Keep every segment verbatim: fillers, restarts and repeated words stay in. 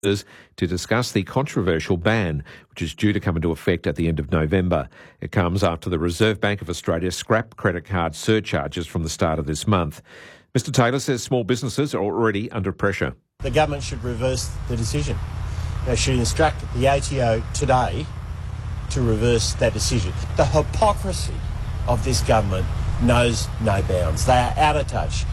to discuss the controversial ban, which is due to come into effect at the end of November. It comes after the Reserve Bank of Australia scrapped credit card surcharges from the start of this month. Mister Taylor says small businesses are already under pressure. The government should reverse the decision. They should instruct the A T O today to reverse that decision. The hypocrisy of this government knows no bounds. They are out of touch.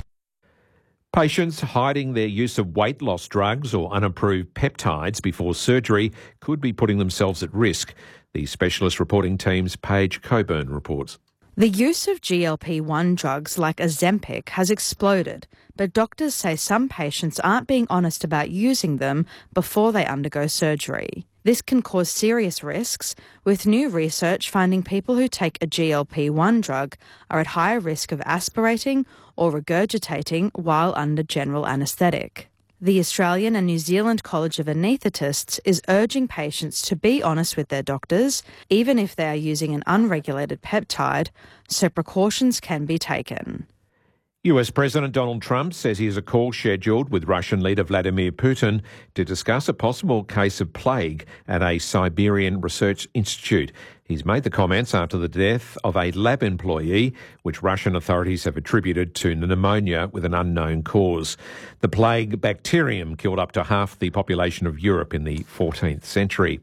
Patients hiding their use of weight loss drugs or unapproved peptides before surgery could be putting themselves at risk. The specialist reporting team's Paige Coburn reports. The use of G L P one drugs like Ozempic has exploded, but doctors say some patients aren't being honest about using them before they undergo surgery. This can cause serious risks, with new research finding people who take a G L P one drug are at higher risk of aspirating or regurgitating while under general anaesthetic. The Australian and New Zealand College of Anaesthetists is urging patients to be honest with their doctors, even if they are using an unregulated peptide, so precautions can be taken. U S President Donald Trump says he has a call scheduled with Russian leader Vladimir Putin to discuss a possible case of plague at a Siberian research institute. He's made the comments after the death of a lab employee, which Russian authorities have attributed to pneumonia with an unknown cause. The plague bacterium killed up to half the population of Europe in the fourteenth century.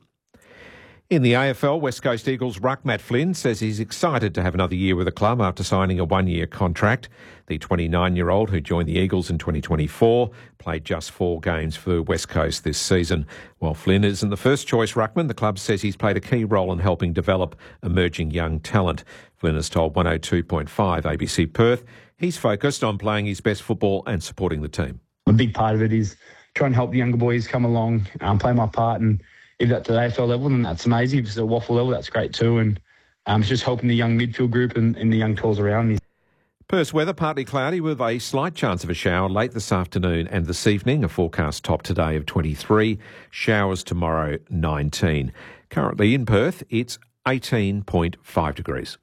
In the A F L, West Coast Eagles ruck Matt Flynn says he's excited to have another year with the club after signing a one-year contract. The twenty-nine-year-old who joined the Eagles in twenty twenty-four played just four games for West Coast this season. While Flynn isn't the first-choice ruckman, the club says he's played a key role in helping develop emerging young talent. Flynn has told one oh two point five A B C Perth he's focused on playing his best football and supporting the team. A big part of it is trying to help the younger boys come along, um, play my part, and if that's at the A F L level, then that's amazing. If it's at the waffle level, that's great too. And um, it's just helping the young midfield group and, and the young tools around me. Perth's weather partly cloudy with a slight chance of a shower late this afternoon and this evening. A forecast top today of twenty-three. Showers tomorrow, nineteen. Currently in Perth, it's eighteen point five degrees.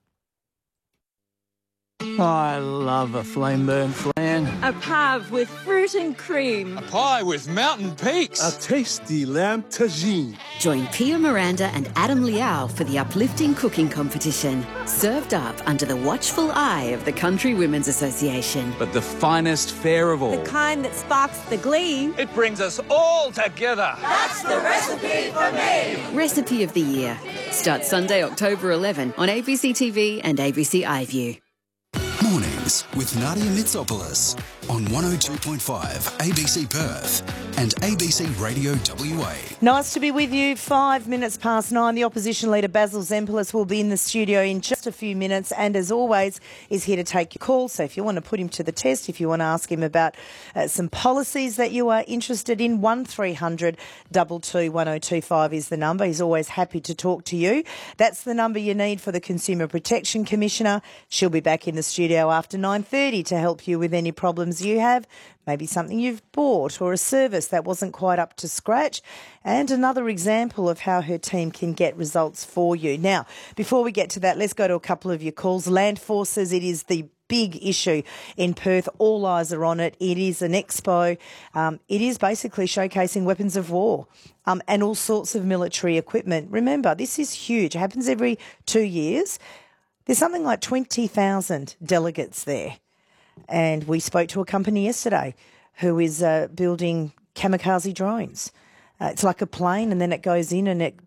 I love a flame burn flan. A pave with fruit and cream. A pie with mountain peaks. A tasty lamb tagine. Join Pia Miranda and Adam Liao for the uplifting cooking competition. Served up under the watchful eye of the Country Women's Association. But the finest fare of all. The kind that sparks the glee. It brings us all together. That's the recipe for me. Recipe of the Year. Starts Sunday, October eleventh on A B C T V and A B C iView. Mornings with Nadia Mitsopoulos on one oh two point five A B C Perth and A B C Radio W A. Nice to be with you. Five minutes past nine. The opposition leader Basil Zempilas will be in the studio in just a few minutes and, as always, is here to take your calls. So if you want to put him to the test, if you want to ask him about uh, some policies that you are interested in, one three hundred two two one oh two five is the number. He's always happy to talk to you. That's the number you need for the Consumer Protection Commissioner. She'll be back in the studio after nine thirty to help you with any problems you have, maybe something you've bought or a service that wasn't quite up to scratch, and another example of how her team can get results for you. Now, before we get to that, let's go to a couple of your calls. Land Forces, it is the big issue in Perth. All eyes are on it. It is an expo. Um, it is basically showcasing weapons of war um, and all sorts of military equipment. Remember, this is huge. It happens every two years. There's something like twenty thousand delegates there. And we spoke to a company yesterday who is uh, building kamikaze drones. Uh, it's like a plane and then it goes in and it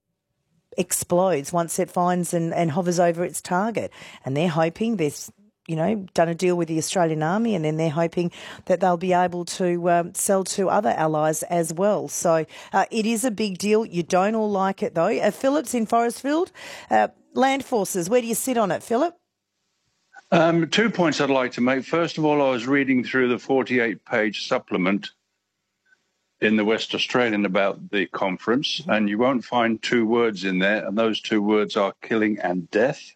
explodes once it finds and, and hovers over its target. And they're hoping they've, you know, done a deal with the Australian Army, and then they're hoping that they'll be able to um, sell to other allies as well. So uh, it is a big deal. You don't all like it though. Uh, Philip's in Forestfield. Uh, Land Forces, where do you sit on it, Philip? Um, two points I'd like to make. First of all, I was reading through the forty-eight page supplement in the West Australian about the conference, mm-hmm. and you won't find two words in there, and those two words are killing and death.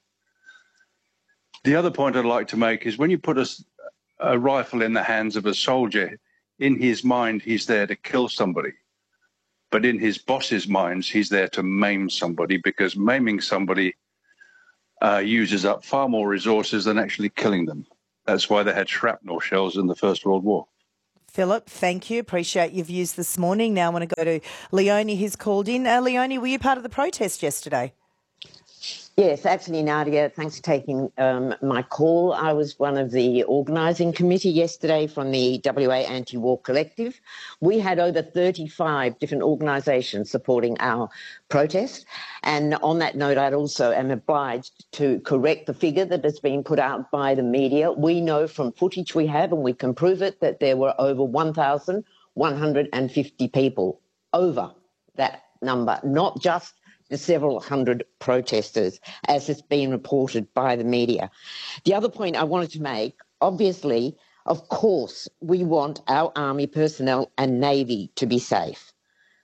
The other point I'd like to make is when you put a, a rifle in the hands of a soldier, in his mind, he's there to kill somebody. But in his boss's minds, he's there to maim somebody, because maiming somebody uh, uses up far more resources than actually killing them. That's why they had shrapnel shells in the First World War. Philip, thank you. Appreciate your views this morning. Now I want to go to Leonie, who's called in. Uh, Leonie, were you part of the protest yesterday? Yes, actually, Nadia, thanks for taking um, my call. I was one of the organising committee yesterday from the W A Anti-War Collective. We had over thirty-five different organisations supporting our protest. And on that note, I'd also am obliged to correct the figure that has been put out by the media. We know from footage we have, and we can prove it, that there were over one thousand one hundred fifty people over that number, not just the several hundred protesters, as has been reported by the media. The other point I wanted to make, obviously, of course, we want our army personnel and navy to be safe.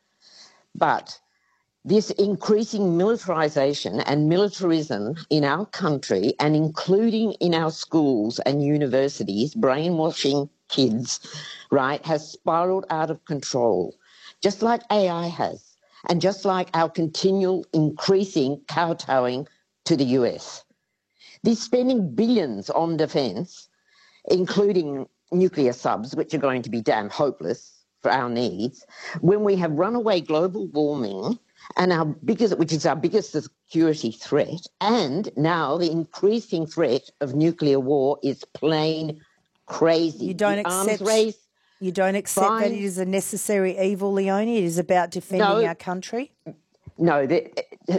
But this increasing militarisation and militarism in our country, and including in our schools and universities, brainwashing kids, right, has spiralled out of control, just like A I has. And just like our continual increasing kowtowing to the U S. They're spending billions on defence, including nuclear subs, which are going to be damn hopeless for our needs, when we have runaway global warming, and our biggest, which is our biggest security threat, and now the increasing threat of nuclear war is plain crazy. You don't the accept... arms race, You don't accept Fine. that it is a necessary evil, Leonie? It is about defending No. our country? No, the,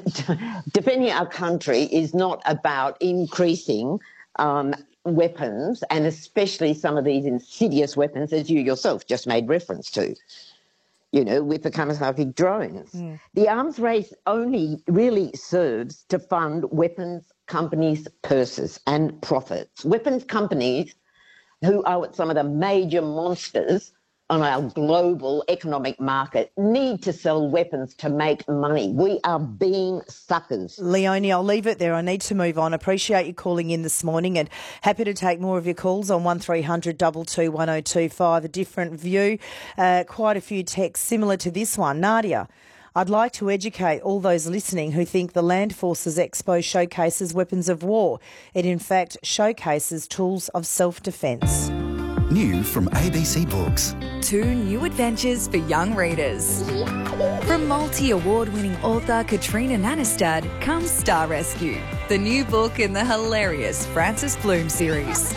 defending our country is not about increasing um, weapons, and especially some of these insidious weapons, as you yourself just made reference to, you know, with the camouflage drones. Mm. The arms race only really serves to fund weapons companies' purses and profits. Weapons companies who are some of the major monsters on our global economic market need to sell weapons to make money. We are being suckers. Leonie, I'll leave it there. I need to move on. Appreciate you calling in this morning, and happy to take more of your calls on one three hundred two two one oh two five. A different view. Uh, quite a few texts similar to this one. Nadia, I'd like to educate all those listening who think the Land Forces Expo showcases weapons of war. It in fact showcases tools of self-defence. New from A B C Books. Two new adventures for young readers. From multi-award-winning author Katrina Nanestad comes Star Rescue, the new book in the hilarious Frances Bloom series.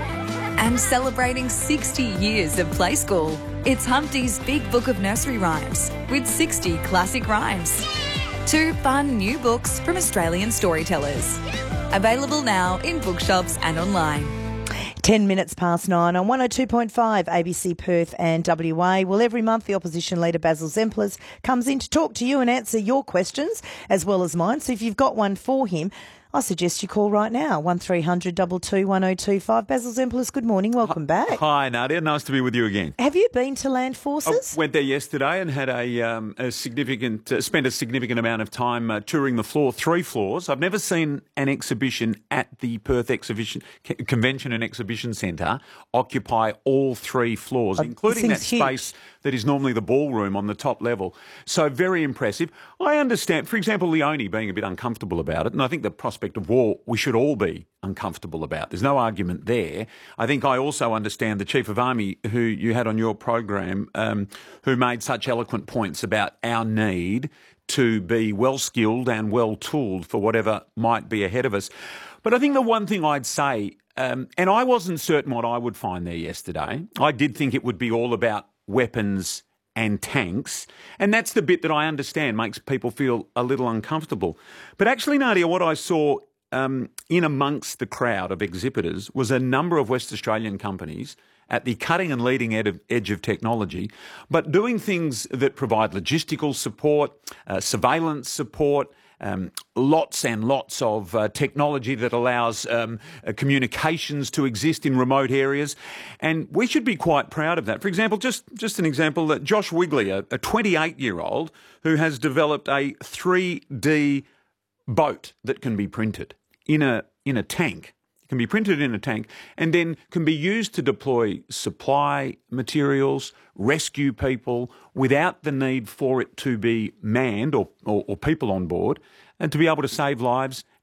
And celebrating sixty years of Play School, it's Humpty's Big Book of Nursery Rhymes with sixty classic rhymes. Two fun new books from Australian storytellers. Available now in bookshops and online. Ten minutes past nine on one oh two point five A B C Perth and W A. Well, every month the opposition leader Basil Zempilas comes in to talk to you and answer your questions as well as mine. So if you've got one for him, I suggest you call right now, one three hundred two two one oh two five. Basil Zempilas, good morning. Welcome back. Hi, Nadia. Nice to be with you again. Have you been to Land Forces? I went there yesterday and had a, um, a significant, uh, spent a significant amount of time uh, touring the floor, three floors. I've never seen an exhibition at the Perth Exhibition Convention and Exhibition Centre occupy all three floors, oh, including that huge space that is normally the ballroom on the top level. So very impressive. I understand, for example, Leonie being a bit uncomfortable about it, and I think the prospect of war we should all be uncomfortable about. There's no argument there. I think I also understand the Chief of Army, who you had on your program, um, who made such eloquent points about our need to be well-skilled and well-tooled for whatever might be ahead of us. But I think the one thing I'd say, um, and I wasn't certain what I would find there yesterday, I did think it would be all about weapons and tanks, and that's the bit that I understand makes people feel a little uncomfortable. But actually, Nadia, what I saw um, in amongst the crowd of exhibitors was a number of West Australian companies at the cutting and leading ed- edge of technology, but doing things that provide logistical support, uh, surveillance support, Um, lots and lots of uh, technology that allows um, uh, communications to exist in remote areas. And we should be quite proud of that. For example, just, just an example, that Josh Wigley, a, a twenty-eight-year-old who has developed a three D boat that can be printed in a in a tank. Can be printed in a tank and then can be used to deploy supply materials, rescue people without the need for it to be manned or, or, or people on board, and to be able to save lives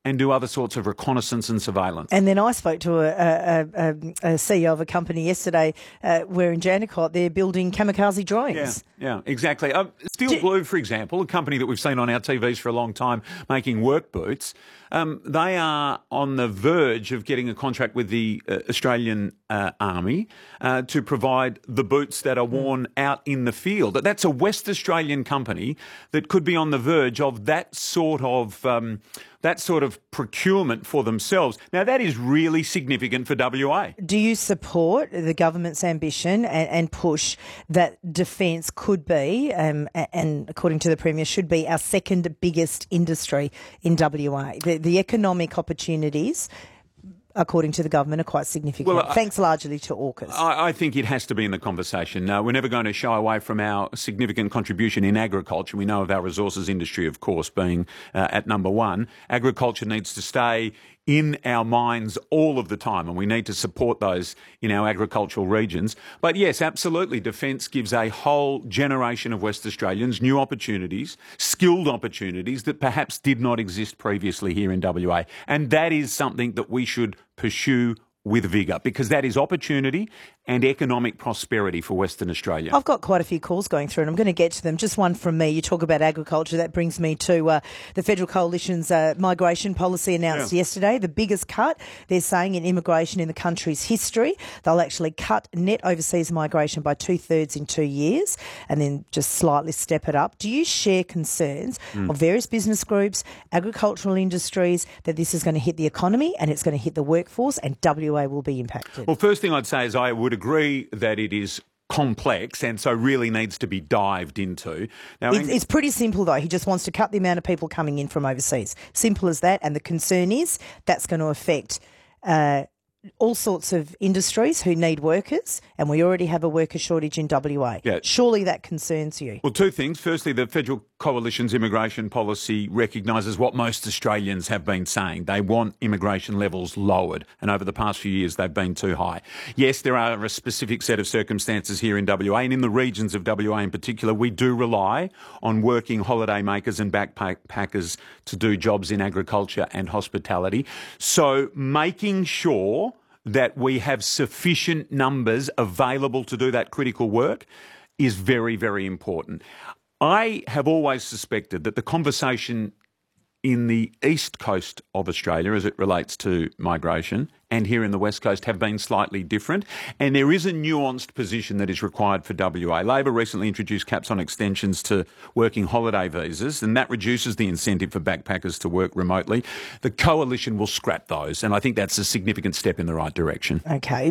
and do other sorts of reconnaissance and surveillance. And then I spoke to a, a, a, a C E O of a company yesterday uh, where in Jandakot they're building kamikaze drones. Yeah, yeah, exactly. Uh, Steel do- Blue, for example, a company that we've seen on our T Vs for a long time making work boots, um, they are on the verge of getting a contract with the uh, Australian uh, Army uh, to provide the boots that are worn mm. out in the field. That's a West Australian company that could be on the verge of that sort of um, that sort of procurement for themselves. Now, that is really significant for W A. Do you support the government's ambition and, and push that defence could be, um, and according to the Premier, should be our second biggest industry in W A? The, the economic opportunities, according to the government, are quite significant, well, I, thanks largely to AUKUS. I, I think it has to be in the conversation. Uh, we're never going to shy away from our significant contribution in agriculture. We know of our resources industry, of course, being uh, at number one. Agriculture needs to stay in our minds all of the time, and we need to support those in our agricultural regions. But yes, absolutely, defence gives a whole generation of West Australians new opportunities, skilled opportunities that perhaps did not exist previously here in W A. And that is something that we should pursue with vigour, because that is opportunity and economic prosperity for Western Australia. I've got quite a few calls going through and I'm going to get to them. Just one from me. You talk about agriculture. That brings me to uh, the Federal Coalition's uh, migration policy announced yeah. yesterday. The biggest cut, they're saying, in immigration in the country's history. They'll actually cut net overseas migration by two-thirds in two years and then just slightly step it up. Do you share concerns mm. of various business groups, agricultural industries, that this is going to hit the economy and it's going to hit the workforce and W A will be impacted? Well, first thing I'd say is I would agree that it is complex and so really needs to be dived into. Now, it's, it's pretty simple, though. He just wants to cut the amount of people coming in from overseas. Simple as that. And the concern is that's going to affect uh, all sorts of industries who need workers, and we already have a worker shortage in W A. Yeah. Surely that concerns you. Well, two things. Firstly, the Federal Coalition's immigration policy recognises what most Australians have been saying. They want immigration levels lowered, and over the past few years they've been too high. Yes, there are a specific set of circumstances here in W A, and in the regions of W A in particular, we do rely on working holiday makers and backpackers to do jobs in agriculture and hospitality. So making sure that we have sufficient numbers available to do that critical work is very, very important. I have always suspected that the conversation in the east coast of Australia as it relates to migration and here in the west coast have been slightly different, and there is a nuanced position that is required for W A. Labor recently introduced caps on extensions to working holiday visas, and that reduces the incentive for backpackers to work remotely. The Coalition will scrap those, and I think that's a significant step in the right direction. Okay.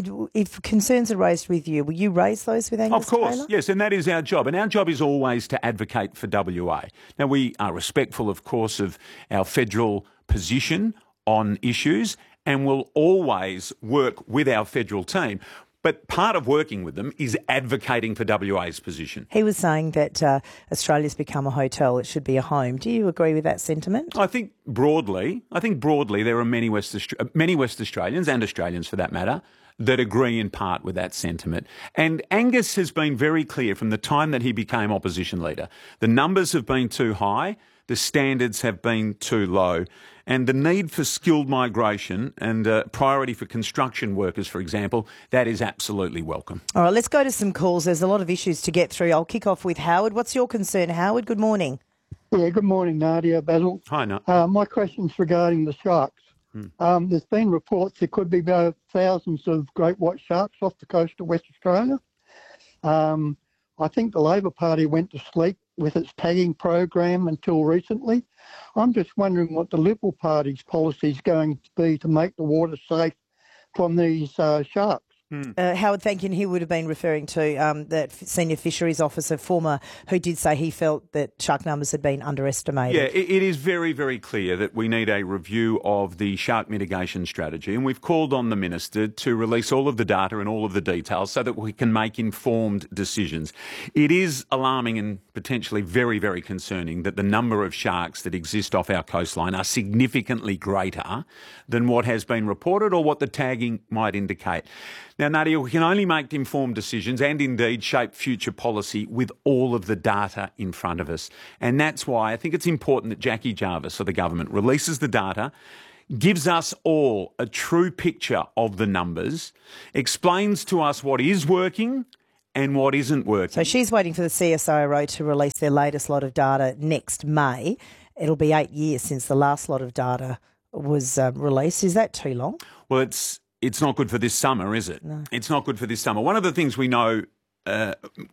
If concerns are raised with you, will you raise those with Angus Of course, Taylor? Yes, and that is our job, and our job is always to advocate for W A. Now, we are respectful, of course, of our federal position on issues, and will always work with our federal team. But part of working with them is advocating for W A's position. He was saying that uh, Australia's become a hotel; it should be a home. Do you agree with that sentiment? I think broadly, I think broadly there are many West Austra- many West Australians and Australians for that matter that agree in part with that sentiment. And Angus has been very clear from the time that he became opposition leader. The numbers have been too high, the standards have been too low, and the need for skilled migration and uh, priority for construction workers, for example, that is absolutely welcome. All right, let's go to some calls. There's a lot of issues to get through. I'll kick off with Howard. What's your concern, Howard? Good morning. Yeah, good morning, Nadia, Basil. Hi, Nadia. Uh, my question's regarding the sharks. Hmm. Um, there's been reports there could be about thousands of great white sharks off the coast of West Australia. Um, I think the Labor Party went to sleep with its tagging program until recently. I'm just wondering what the Liberal Party's policy is going to be to make the water safe from these uh, sharks. Hmm. Uh, Howard, thank you. And he would have been referring to um, that senior fisheries officer, former, who did say he felt that shark numbers had been underestimated. Yeah, it, it is very, very clear that we need a review of the shark mitigation strategy, and we've called on the Minister to release all of the data and all of the details so that we can make informed decisions. It is alarming and potentially very, very concerning that the number of sharks that exist off our coastline are significantly greater than what has been reported or what the tagging might indicate. Now, Nadia, we can only make informed decisions and indeed shape future policy with all of the data in front of us. And that's why I think it's important that Jackie Jarvis of the government releases the data, gives us all a true picture of the numbers, explains to us what is working and what isn't working. So she's waiting for the C S I R O to release their latest lot of data next May. It'll be eight years since the last lot of data was uh, released. Is that too long? Well, it's it's not good for this summer, is it? No. It's not good for this summer. One of the things we know, uh,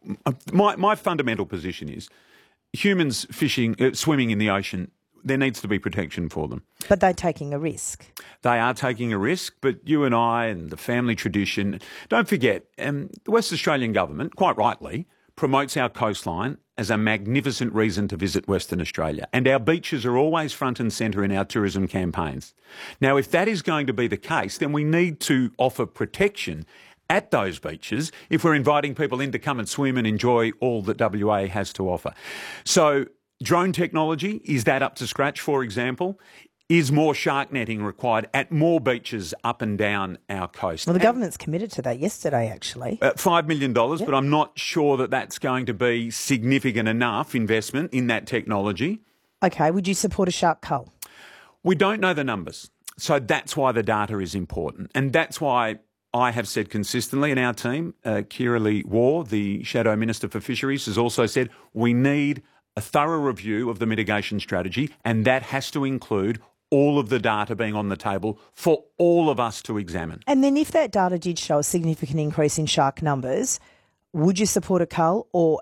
my, my fundamental position is humans fishing, uh, swimming in the ocean, there needs to be protection for them. But they're taking a risk. They are taking a risk, but you and I and the family tradition, don't forget, um, the West Australian government, quite rightly, promotes our coastline as a magnificent reason to visit Western Australia. And our beaches are always front and centre in our tourism campaigns. Now, if that is going to be the case, then we need to offer protection at those beaches if we're inviting people in to come and swim and enjoy all that W A has to offer. So, drone technology, is that up to scratch, for example? Is more shark netting required at more beaches up and down our coast? Well, the government's committed to that yesterday, actually. Uh, five million dollars, yep. But I'm not sure that that's going to be significant enough investment in that technology. Okay, would you support a shark cull? We don't know the numbers. So that's why the data is important. And that's why I have said consistently, and our team, uh, Kira Waugh, the Shadow Minister for Fisheries, has also said we need a thorough review of the mitigation strategy, and that has to include all of the data being on the table for all of us to examine. And then if that data did show a significant increase in shark numbers, would you support a cull, or,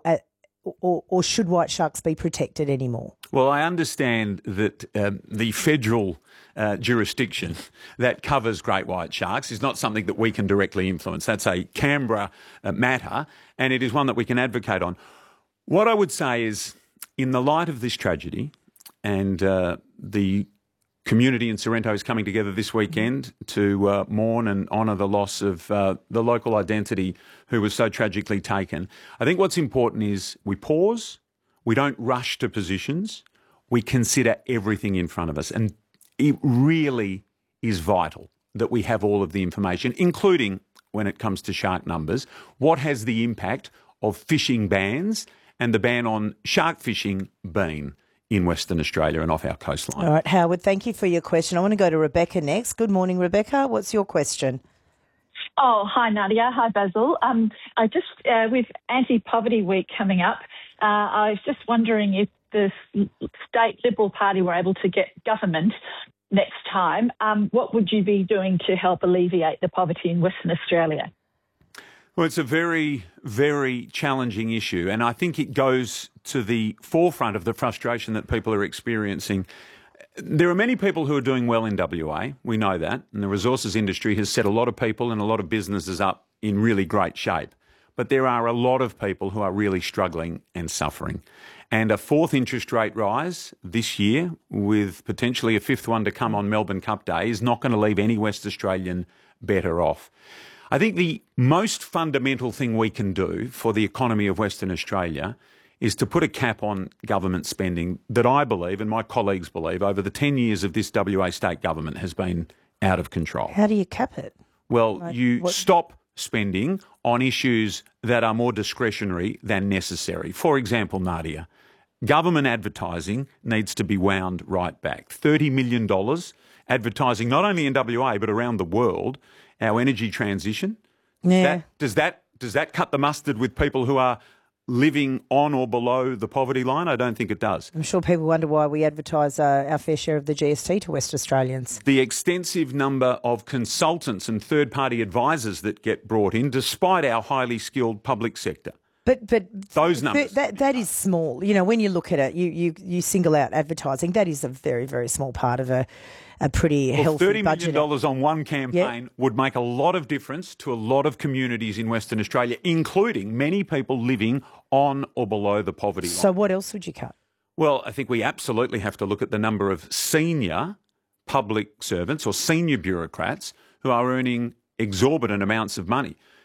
or, or should white sharks be protected anymore? Well, I understand that um, the federal uh, jurisdiction that covers great white sharks is not something that we can directly influence. That's a Canberra uh, matter, and it is one that we can advocate on. What I would say is, in the light of this tragedy, and uh, the community in Sorrento is coming together this weekend to uh, mourn and honour the loss of uh, the local identity who was so tragically taken, I think what's important is we pause, we don't rush to positions, we consider everything in front of us. And it really is vital that we have all of the information, including when it comes to shark numbers. What has the impact of fishing bans and the ban on shark fishing been in Western Australia and off our coastline? All right, Howard, thank you for your question. I want to go to Rebecca next. Good morning, Rebecca. What's your question? Oh, hi, Nadia. Hi, Basil. Um, I just, uh, with Anti-Poverty Week coming up, uh, I was just wondering if the state Liberal Party were able to get government next time, um, what would you be doing to help alleviate the poverty in Western Australia? Well, it's a very, very challenging issue, and I think it goes to the forefront of the frustration that people are experiencing. There are many people who are doing well in W A, we know that, and the resources industry has set a lot of people and a lot of businesses up in really great shape. But there are a lot of people who are really struggling and suffering. And a fourth interest rate rise this year, with potentially a fifth one to come on Melbourne Cup Day, is not going to leave any West Australian better off. I think the most fundamental thing we can do for the economy of Western Australia is to put a cap on government spending that I believe, and my colleagues believe, over the ten years of this W A state government has been out of control. How do you cap it? Well, Like, you what- stop spending on issues that are more discretionary than necessary. For example, Nadia, government advertising needs to be wound right back. thirty million dollars advertising not only in W A but around the world, our energy transition. Yeah. That, does that does that cut the mustard with people who are living on or below the poverty line? I don't think it does. I'm sure people wonder why we advertise uh, our fair share of the G S T to West Australians. The extensive number of consultants and third-party advisors that get brought in, despite our highly skilled public sector. But but Those th- numbers. that that is small. You know, when you look at it, you you, you single out advertising. That is a very very small part of a a pretty Well, healthy thirty million budget. dollars on one campaign Yep. would make a lot of difference to a lot of communities in Western Australia, including many people living on or below the poverty line. So what else would you cut? Well, I think we absolutely have to look at the number of senior public servants or senior bureaucrats who are earning exorbitant amounts of money.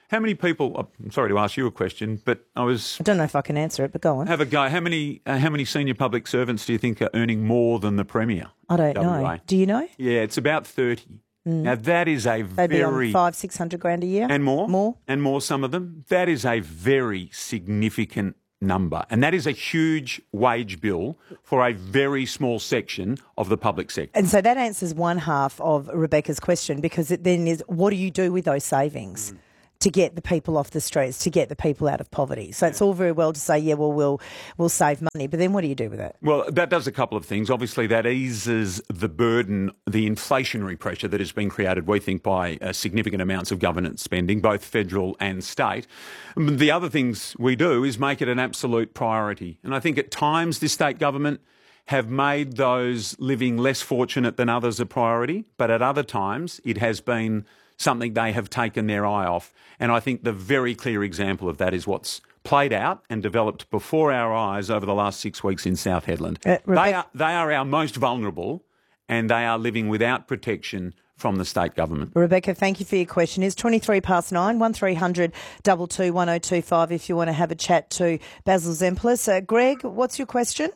How many people? I'm sorry to ask you a question, but I was. I don't know if I can answer it, but go on. Have a go. How many? Uh, how many senior public servants do you think are earning more than the Premier? I don't W A? know. Do you know? Yeah, it's about thirty. Mm. Now that is a They'd very be on five, six hundred grand a year and more, more and more. Some of them. That is a very significant number, and that is a huge wage bill for a very small section of the public sector. And so that answers one half of Rebecca's question, because it then is, what do you do with those savings? Mm. To get the people off the streets, to get the people out of poverty. So it's all very well to say, yeah, well, we'll we'll save money, but then what do you do with it? Well, that does a couple of things. Obviously, that eases the burden, the inflationary pressure that has been created, we think, by uh, significant amounts of government spending, both federal and state. The other things we do is make it an absolute priority. And I think at times this state government have made those living less fortunate than others a priority, but at other times it has been something they have taken their eye off. And I think the very clear example of that is what's played out and developed before our eyes over the last six weeks in South Hedland. Uh, they, are, they are our most vulnerable, and they are living without protection from the state government. Rebecca, thank you for your question. It's twenty-three past nine, one three hundred two two one oh two five if you want to have a chat to Basil Zempilas. Uh, Greg, what's your question?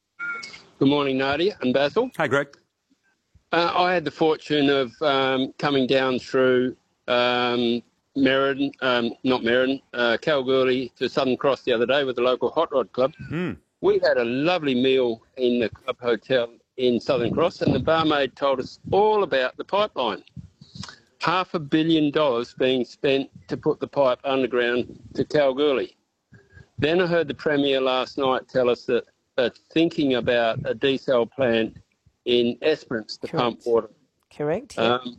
Good morning, Nadia and Basil. Hey, Greg. Uh, I had the fortune of um, coming down through um, Meriden, um, not Meriden, uh, Kalgoorlie to Southern Cross the other day with the local hot rod club. Mm. We had a lovely meal in the club hotel in Southern Cross, and the barmaid told us all about the pipeline. Half a billion dollars being spent to put the pipe underground to Kalgoorlie. Then I heard the Premier last night tell us that uh, thinking about a desal plant in Esperance to Correct. pump water. Correct. Yeah. Um,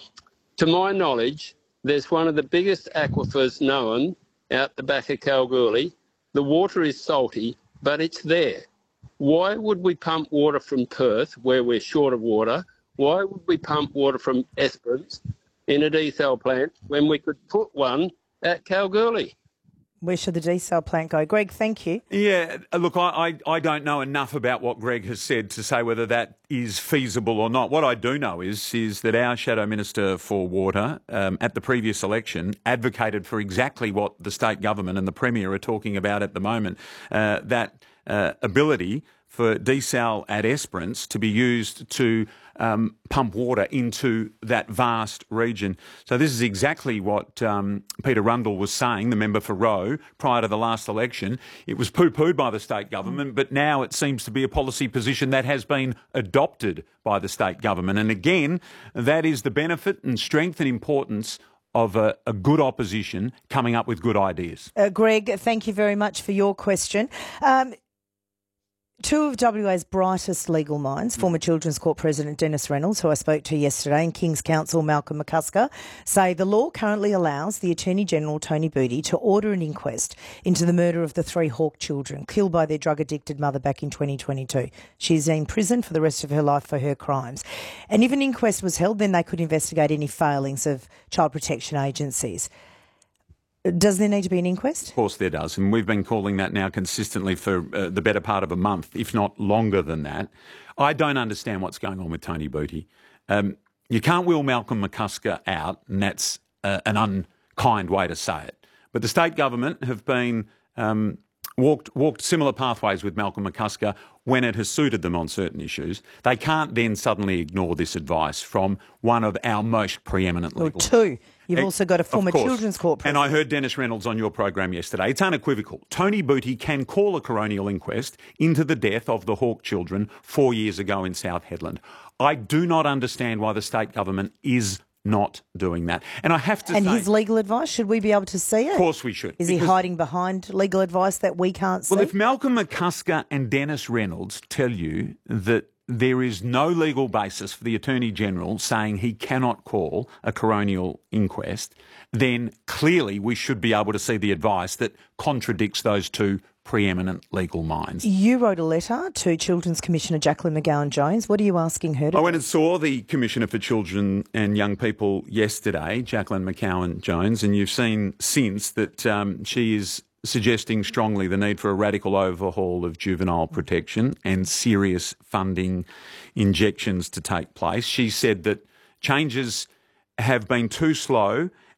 to my knowledge, there's one of the biggest aquifers known out the back of Kalgoorlie. The water is salty, but it's there. Why would we pump water from Perth, where we're short of water? Why would we pump water from Esperance in a desal plant when we could put one at Kalgoorlie? Where should the desal plant go? Greg, thank you. Yeah, look, I, I, I don't know enough about what Greg has said to say whether that is feasible or not. What I do know is is that our Shadow Minister for Water um, at the previous election advocated for exactly what the state government and the Premier are talking about at the moment, uh, that uh, ability for desal at Esperance to be used to um, pump water into that vast region. So this is exactly what um, Peter Rundle was saying, the member for Roe, prior to the last election. It was poo-pooed by the state government, but now it seems to be a policy position that has been adopted by the state government. And again, that is the benefit and strength and importance of a, a good opposition coming up with good ideas. Uh, Greg, thank you very much for your question. Um, Two of W A's brightest legal minds, former Children's Court President Dennis Reynolds, who I spoke to yesterday, and King's Counsel Malcolm McCusker, say the law currently allows the Attorney-General Tony Butty to order an inquest into the murder of the three Hawke children killed by their drug-addicted mother back in twenty twenty-two. She's in prison for the rest of her life for her crimes. And if an inquest was held, then they could investigate any failings of child protection agencies. Does there need to be an inquest? Of course there does, and we've been calling that now consistently for uh, the better part of a month, if not longer than that. I don't understand what's going on with Tony Butty. Um, you can't wheel Malcolm McCusker out, and that's uh, an unkind way to say it. But the state government have been um, walked walked similar pathways with Malcolm McCusker when it has suited them on certain issues. They can't then suddenly ignore this advice from one of our most preeminent legal... Or two. You've e- also got a former Children's Court President. And I heard Dennis Reynolds on your program yesterday. It's unequivocal. Tony Butty can call a coronial inquest into the death of the Hawke children four years ago in South Hedland. I do not understand why the state government is not doing that. And I have to and say... And his legal advice, should we be able to see it? Of course we should. Is he hiding behind legal advice that we can't see? Well, if Malcolm McCusker and Dennis Reynolds tell you that there is no legal basis for the Attorney-General saying he cannot call a coronial inquest, then clearly we should be able to see the advice that contradicts those two preeminent legal minds. You wrote a letter to Children's Commissioner Jacqueline McGowan-Jones. What are you asking her to I do? went and saw the Commissioner for Children and Young People yesterday, Jacqueline McGowan-Jones, and you've seen since that um, she is suggesting strongly the need for a radical overhaul of juvenile protection and serious funding injections to take place. She said that changes have been too slow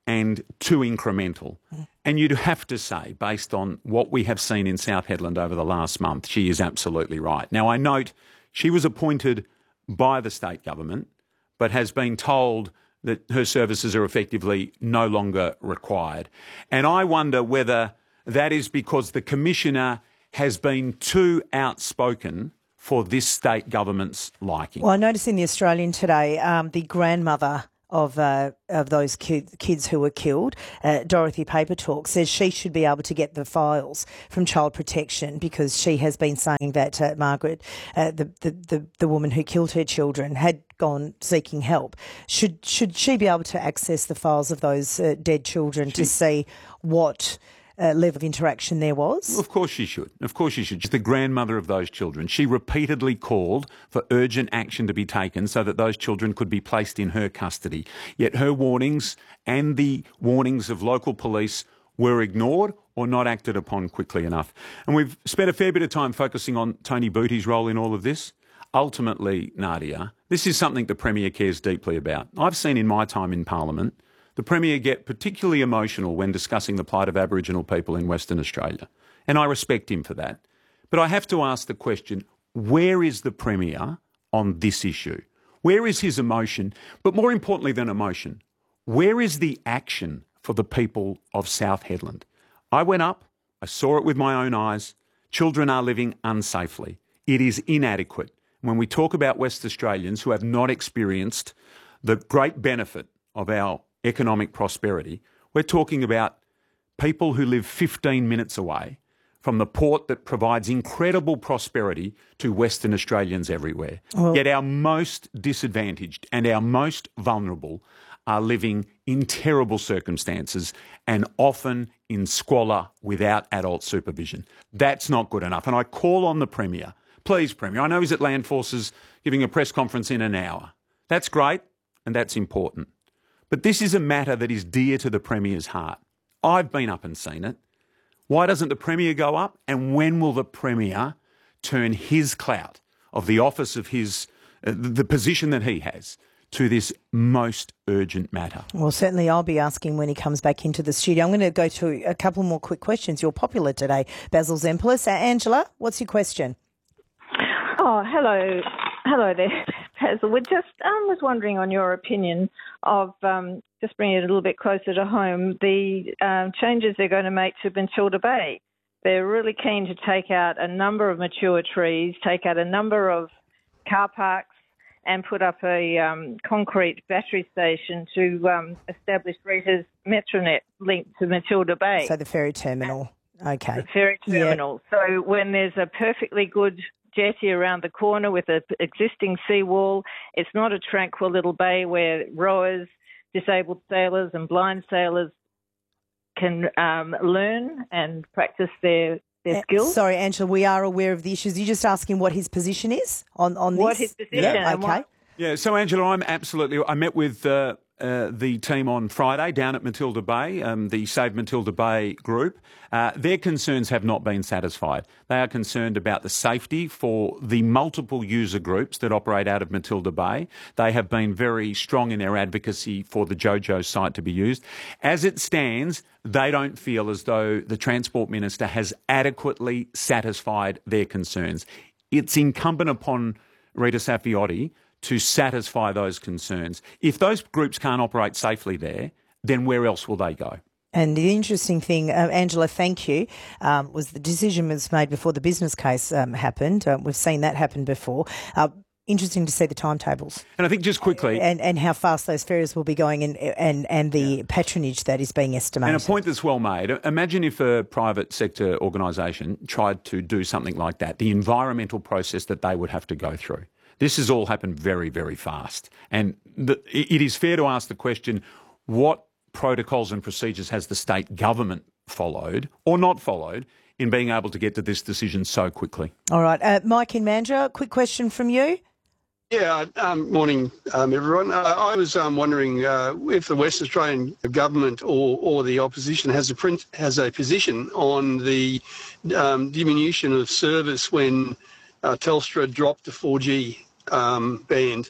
and too incremental. And you'd have to say, based on what we have seen in South Hedland over the last month, she is absolutely right. Now, I note she was appointed by the state government, but has been told that her services are effectively no longer required. And I wonder whether that is because the Commissioner has been too outspoken for this state government's liking. Well, I noticed in the Australian today, um, the grandmother of uh, of those kids, kids who were killed, uh, Dorothy Papertalk, says she should be able to get the files from Child Protection because she has been saying that uh, Margaret, uh, the, the, the, the woman who killed her children, had gone seeking help. Should should she be able to access the files of those uh, dead children she, to see what Uh, level of interaction there was? Of course she should. Of course she should. She's the grandmother of those children. She repeatedly called for urgent action to be taken so that those children could be placed in her custody. Yet her warnings and the warnings of local police were ignored or not acted upon quickly enough. And we've spent a fair bit of time focusing on Tony Booty's role in all of this. Ultimately, Nadia, this is something the Premier cares deeply about. I've seen in my time in Parliament the Premier get particularly emotional when discussing the plight of Aboriginal people in Western Australia, and I respect him for that. But I have to ask the question, where is the Premier on this issue? Where is his emotion? But more importantly than emotion, where is the action for the people of South Hedland? I went up, I saw it with my own eyes. Children are living unsafely. It is inadequate. When we talk about West Australians who have not experienced the great benefit of our economic prosperity, we're talking about people who live fifteen minutes away from the port that provides incredible prosperity to Western Australians everywhere. Well, Yet our most disadvantaged and our most vulnerable are living in terrible circumstances and often in squalor without adult supervision. That's not good enough. And I call on the Premier, please, Premier, I know he's at Land Forces giving a press conference in an hour. That's great and that's important. But this is a matter that is dear to the Premier's heart. I've been up and seen it. Why doesn't the Premier go up? And when will the Premier turn his clout of the office of his, uh, the position that he has, to this most urgent matter? Well, certainly I'll be asking when he comes back into the studio. I'm going to go to a couple more quick questions. You're popular today, Basil Zempilas. Uh, Angela, what's your question? Oh, hello. Hello there, Basil. We just um, was wondering on your opinion of, um, just bringing it a little bit closer to home, the um, changes they're going to make to Matilda Bay. They're really keen to take out a number of mature trees, take out a number of car parks and put up a um, concrete battery station to um, establish Rita's Metronet link to Matilda Bay. So the ferry terminal. Okay. The ferry terminal. Yeah. So when there's a perfectly good jetty around the corner with an existing seawall, it's not a tranquil little bay where rowers, disabled sailors and blind sailors can um, learn and practice their, their skills. Uh, sorry, Angela, we are aware of the issues. You're just asking what his position is on, on what this? What his position yeah, and okay. what... Yeah, so Angela, I'm absolutely... I met with uh, uh, the team on Friday down at Matilda Bay, um, the Save Matilda Bay group. Uh, their concerns have not been satisfied. They are concerned about the safety for the multiple user groups that operate out of Matilda Bay. They have been very strong in their advocacy for the JoJo site to be used. As it stands, they don't feel as though the Transport Minister has adequately satisfied their concerns. It's incumbent upon Rita Saffioti to satisfy those concerns. If those groups can't operate safely there, then where else will they go? And the interesting thing, uh, Angela, thank you, um, was the decision was made before the business case um, happened. Uh, we've seen that happen before. Uh, interesting to see the timetables. And I think just quickly... And, and how fast those ferries will be going and and, and the yeah. patronage that is being estimated. And a point that's well made. Imagine if a private sector organisation tried to do something like that, the environmental process that they would have to go through. This has all happened very, very fast. And the, it is fair to ask the question, what protocols and procedures has the state government followed or not followed in being able to get to this decision so quickly? All right. Uh, Mike in Mandurah, quick question from you. Yeah, um, morning, um, everyone. Uh, I was um, wondering uh, if the West Australian government or, or the opposition has a print, has a position on the um, diminution of service when uh, Telstra dropped the four G um, band.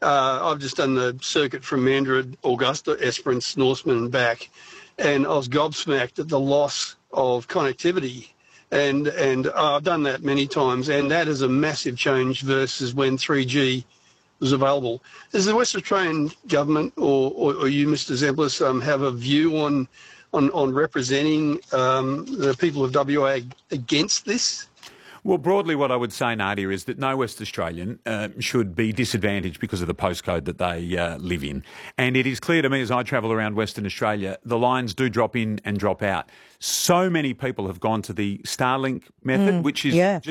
uh, I've just done the circuit from Mandurah, Augusta, Esperance, Norseman and back, and I was gobsmacked at the loss of connectivity. And and uh, I've done that many times, and that is a massive change versus when three G was available. Does the West Australian government or, or, or you, Mister Zemplis, um, have a view on on, on representing um, the people of W A against this? Well, broadly what I would say, Nadia, is that no West Australian uh, should be disadvantaged because of the postcode that they uh, live in. And it is clear to me as I travel around Western Australia, the lines do drop in and drop out. So many people have gone to the Starlink method, Mm, which is yeah.